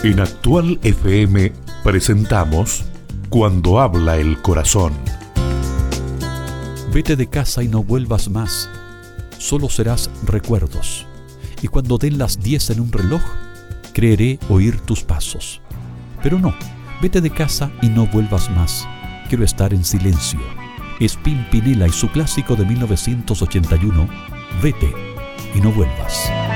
En Actual FM presentamos Cuando habla el corazón. Vete de casa y no vuelvas más. Solo serás recuerdos. Y cuando den las 10 en un reloj, creeré oír tus pasos. Pero no, vete de casa y no vuelvas más. Quiero estar en silencio. Es Pimpinela y su clásico de 1981, Vete y no vuelvas.